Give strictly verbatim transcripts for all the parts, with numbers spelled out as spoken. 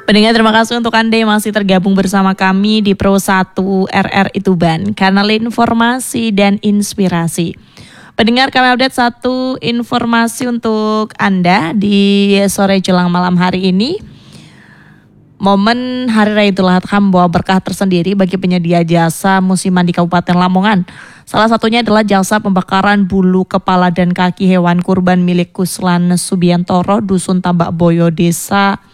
Pendengar, terima kasih untuk Anda yang masih tergabung bersama kami di Pro satu R R I Tuban, kanal informasi dan inspirasi. Pendengar, kami update satu informasi untuk Anda di sore jelang malam hari ini. Momen Hari Raya Idul Adha membawa berkah tersendiri bagi penyedia jasa musiman di Kabupaten Lamongan. Salah satunya adalah jasa pembakaran bulu kepala dan kaki hewan kurban milik Kuslan Subiantoro, Dusun Tambak Boyo, Desa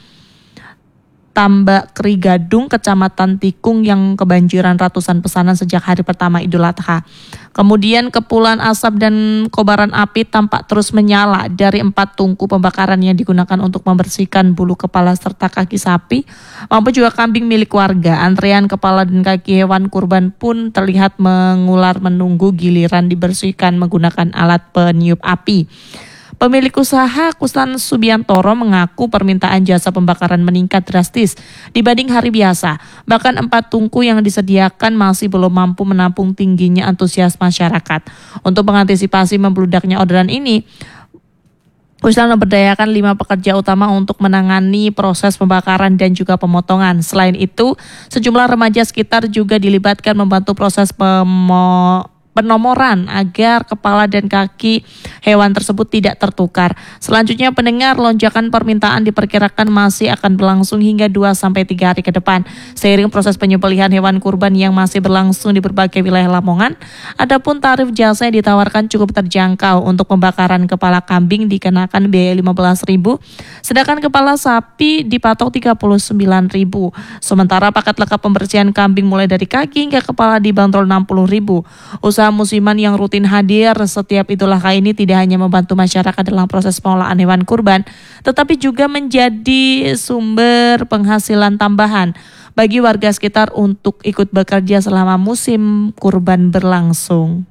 Tambak Krigadung, Kecamatan Tikung yang kebanjiran ratusan pesanan sejak hari pertama Idul Adha. Kemudian kepulan asap dan kobaran api tampak terus menyala dari empat tungku pembakaran yang digunakan untuk membersihkan bulu kepala serta kaki sapi, maupun juga kambing milik warga. Antrean kepala dan kaki hewan kurban pun terlihat mengular menunggu giliran dibersihkan menggunakan alat peniup api. Pemilik usaha Kuslan Subiantoro mengaku permintaan jasa pembakaran meningkat drastis dibanding hari biasa. Bahkan empat tungku yang disediakan masih belum mampu menampung tingginya antusias masyarakat. Untuk mengantisipasi membludaknya orderan ini, Kuslan memberdayakan lima pekerja utama untuk menangani proses pembakaran dan juga pemotongan. Selain itu, sejumlah remaja sekitar juga dilibatkan membantu proses pemo penomoran agar kepala dan kaki hewan tersebut tidak tertukar. Selanjutnya, pendengar, lonjakan permintaan diperkirakan masih akan berlangsung hingga dua sampai tiga hari ke depan. Seiring proses penyembelihan hewan kurban yang masih berlangsung di berbagai wilayah Lamongan, adapun tarif jasa yang ditawarkan cukup terjangkau. Untuk pembakaran kepala kambing dikenakan biaya lima belas ribu rupiah, sedangkan kepala sapi dipatok tiga puluh sembilan ribu rupiah. Sementara paket lengkap pembersihan kambing mulai dari kaki hingga kepala dibanderol enam puluh ribu rupiah. Usaha musiman yang rutin hadir setiap Idul Adha ini tidak hanya membantu masyarakat dalam proses pengolahan hewan kurban, tetapi juga menjadi sumber penghasilan tambahan bagi warga sekitar untuk ikut bekerja selama musim kurban berlangsung.